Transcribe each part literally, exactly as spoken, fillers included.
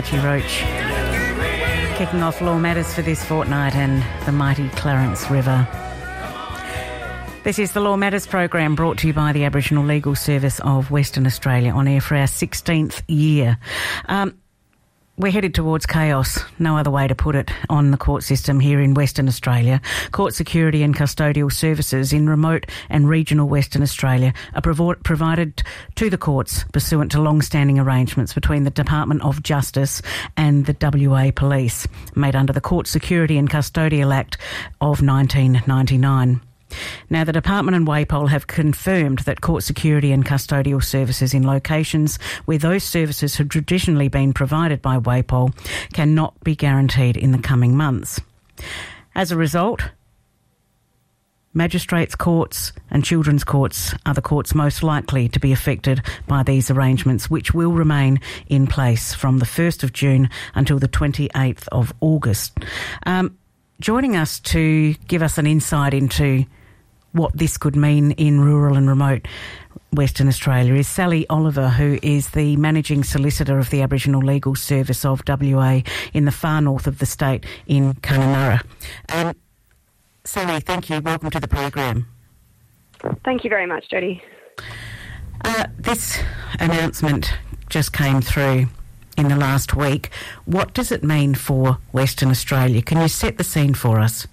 Archie Roach. Kicking off Law Matters for this fortnight and the mighty Clarence River. This is the Law Matters program brought to you by the Aboriginal Legal Service of Western Australia, on air for our sixteenth year. Um, We're headed towards chaos, no other way to put it, on the court system here in Western Australia. Court security and custodial services in remote and regional Western Australia are provo- provided to the courts pursuant to long-standing arrangements between the Department of Justice and the W A Police, made under the Court Security and Custodial Act of nineteen ninety-nine. Now, the Department and W A P O L have confirmed that court security and custodial services in locations where those services have traditionally been provided by W A P O L cannot be guaranteed in the coming months. As a result, magistrates' courts and children's courts are the courts most likely to be affected by these arrangements, which will remain in place from the first of June until the twenty-eighth of August. Um, joining us to give us an insight into what this could mean in rural and remote Western Australia is Sally Oliver, who is the Managing Solicitor of the Aboriginal Legal Service of W A in the far north of the state in Kununurra. Um, Sally, thank you. Welcome to the program. Thank you very much, Jodie. Uh, this announcement just came through in the last week. What does it mean for Western Australia? Can you set the scene for us?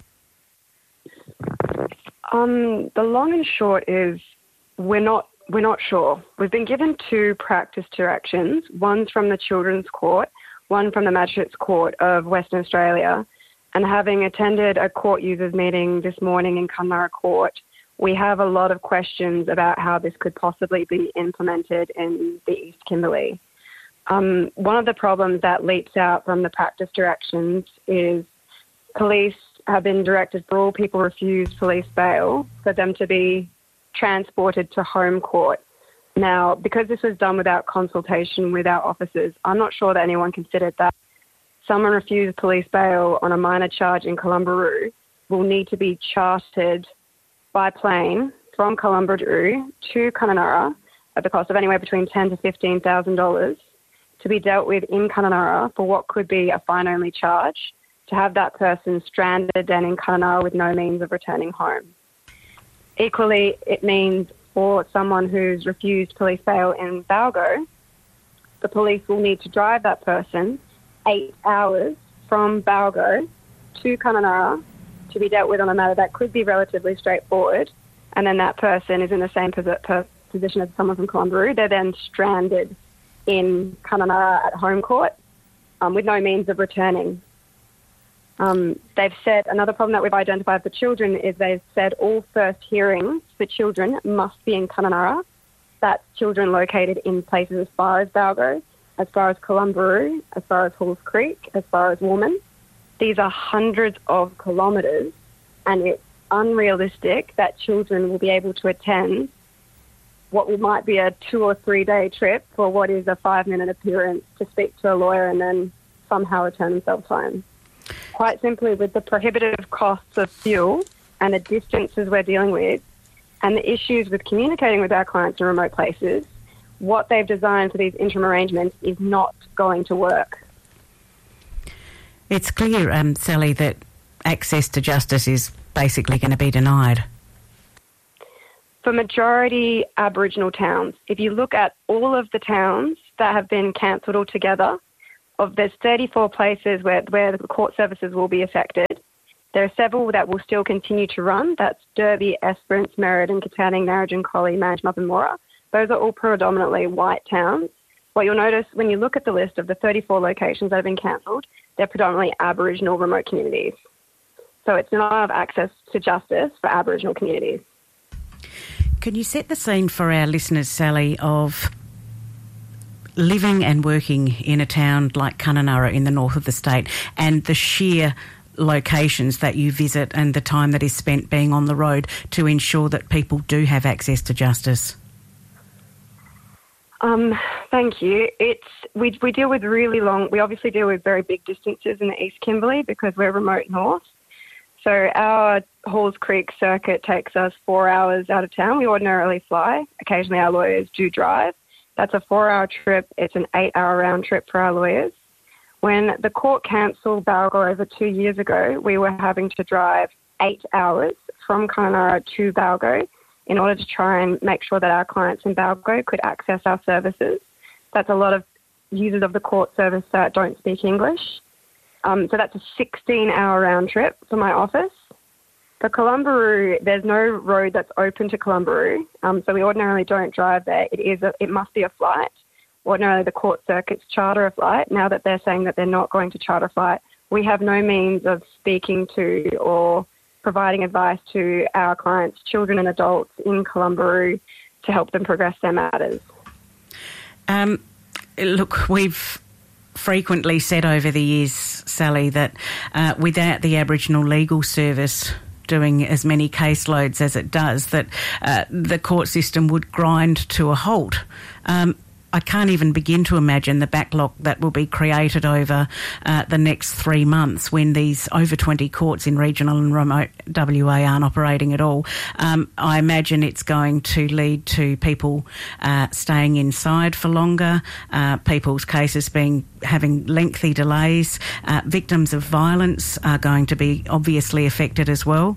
Um, the long and short is we're not we're not sure. We've been given two practice directions. One's from the Children's Court, one from the Magistrates Court of Western Australia. And having attended a court users meeting this morning in Kununurra Court, we have a lot of questions about how this could possibly be implemented in the East Kimberley. Um, one of the problems that leaps out from the practice directions is police have been directed for all people refuse police bail for them to be transported to home court. Now, because this was done without consultation with our officers, I'm not sure that anyone considered that someone refused police bail on a minor charge in Columbaroo will need to be chartered by plane from Columbaroo to Kununurra at the cost of anywhere between ten thousand dollars to fifteen thousand dollars to be dealt with in Kununurra for what could be a fine-only charge, to have that person stranded then in Kununurra with no means of returning home. Equally, it means for someone who's refused police bail in Balgo, the police will need to drive that person eight hours from Balgo to Kununurra to be dealt with on a matter that could be relatively straightforward, and then that person is in the same posi- position as someone from Columbaroo. They're then stranded in Kununurra at home court um, with no means of returning. Um, they've said another problem that we've identified for children is they've said all first hearings for children must be in Kununurra. That's children located in places as far as Balgo, as far as Columbaroo, as far as Halls Creek, as far as Warman. These are hundreds of kilometres, and it's unrealistic that children will be able to attend what might be a two or three day trip for what is a five minute appearance to speak to a lawyer and then somehow return themselves home. Quite simply, with the prohibitive costs of fuel and the distances we're dealing with and the issues with communicating with our clients in remote places, what they've designed for these interim arrangements is not going to work. It's clear, um, Sally, that access to justice is basically going to be denied. For majority Aboriginal towns, if you look at all of the towns that have been cancelled altogether, of there's thirty-four places where, where the court services will be affected. There are several that will still continue to run. That's Derby, Esperance, Merredin, Katanning, Narrabeen, Collie, Manjimup and Moora. Those are all predominantly white towns. What you'll notice when you look at the list of the thirty-four locations that have been cancelled, they're predominantly Aboriginal remote communities. So it's not have access to justice for Aboriginal communities. Can you set the scene for our listeners, Sally, of living and working in a town like Kununurra in the north of the state and the sheer locations that you visit and the time that is spent being on the road to ensure that people do have access to justice? Um, thank you. It's we we deal with really long. We obviously deal with very big distances in the East Kimberley because we're remote north. So our Halls Creek circuit takes us four hours out of town. We ordinarily fly. Occasionally our lawyers do drive. That's a four-hour trip. It's an eight-hour round trip for our lawyers. When the court cancelled Balgo over two years ago, we were having to drive eight hours from Kununurra to Balgo in order to try and make sure that our clients in Balgo could access our services. That's a lot of users of the court service that don't speak English. Um, so that's a sixteen-hour round trip for my office. For Columbaroo, there's no road that's open to Columbaroo, um, so we ordinarily don't drive there. It is a, it must be a flight. Ordinarily, the court circuits charter a flight. Now that they're saying that they're not going to charter a flight, we have no means of speaking to or providing advice to our clients, children and adults in Columbaroo, to help them progress their matters. Um, look, we've frequently said over the years, Sally, that uh, without the Aboriginal Legal Service doing as many caseloads as it does, that uh, the court system would grind to a halt. Um, I can't even begin to imagine the backlog that will be created over uh, the next three months when these over twenty courts in regional and remote W A aren't operating at all. Um, I imagine it's going to lead to people uh, staying inside for longer, uh, people's cases being having lengthy delays. Uh, victims of violence are going to be obviously affected as well.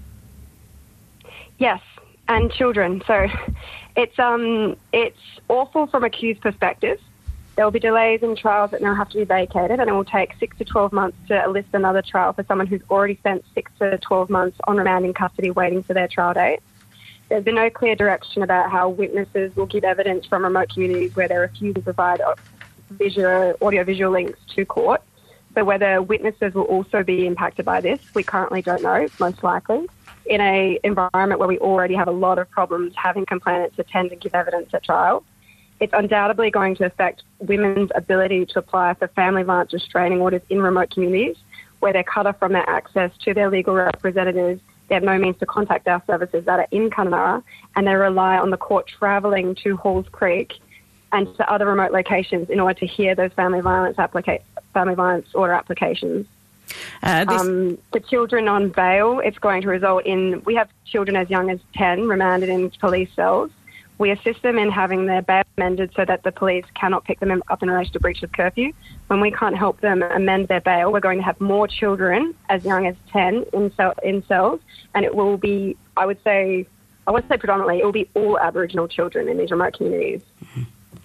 Yes, and children. So it's um it's awful from accused perspective. There will be delays in trials that now have to be vacated, and it will take six to twelve months to enlist another trial for someone who's already spent six to twelve months on remand in custody waiting for their trial date. There's been no clear direction about how witnesses will give evidence from remote communities where they refuse to provide visual, audio-visual links to court. So whether witnesses will also be impacted by this, we currently don't know, most likely. In an environment where we already have a lot of problems having complainants attend and give evidence at trial, it's undoubtedly going to affect women's ability to apply for family violence restraining orders in remote communities where they're cut off from their access to their legal representatives. They have no means to contact our services that are in Kununurra, and they rely on the court travelling to Halls Creek and to other remote locations in order to hear those family violence applica- family violence order applications. Uh, this... um, for children on bail, it's going to result in, we have children as young as ten remanded in police cells. We assist them in having their bail amended so that the police cannot pick them up in relation to breach of curfew. When we can't help them amend their bail, we're going to have more children as young as ten in, cell, in cells, and it will be, I would say, I would say predominantly, it will be all Aboriginal children in these remote communities. Mm-hmm.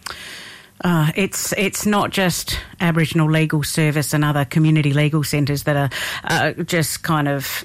Uh, it's it's not just Aboriginal Legal Service and other community legal centres that are uh, just kind of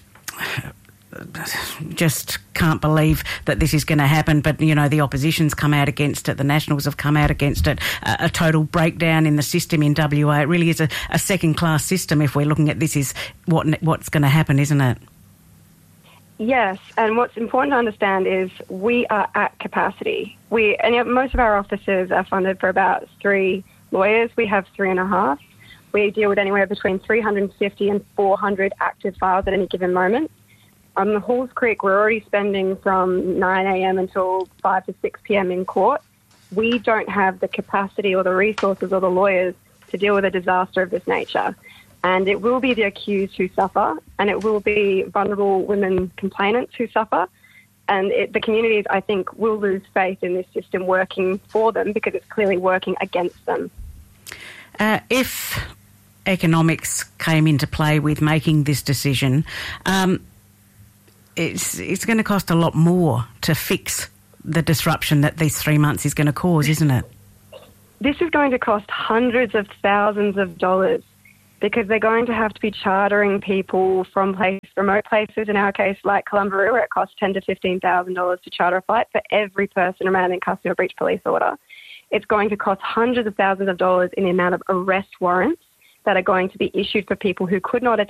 just can't believe that this is going to happen. But, you know, the opposition's come out against it. The Nationals have come out against it. Uh, a total breakdown in the system in W A. It really is a, a second-class system if we're looking at this is what what's going to happen, isn't it? Yes, and what's important to understand is we are at capacity. We and most of our offices are funded for about three lawyers. We have three and a half. We deal with anywhere between three hundred fifty and four hundred active files at any given moment. On the Halls Creek, we're already spending from nine a.m. until five to six p.m. in court. We don't have the capacity or the resources or the lawyers to deal with a disaster of this nature. And it will be the accused who suffer, and it will be vulnerable women complainants who suffer. And it, the communities, I think, will lose faith in this system working for them because it's clearly working against them. Uh, if economics came into play with making this decision, um, it's, it's going to cost a lot more to fix the disruption that these three months is going to cause, isn't it? This is going to cost hundreds of thousands of dollars, because they're going to have to be chartering people from place, remote places, in our case, like Columbaroo, where it costs ten thousand to fifteen thousand dollars to charter a flight for every person remanded in custody or breach police order. It's going to cost hundreds of thousands of dollars in the amount of arrest warrants that are going to be issued for people who could not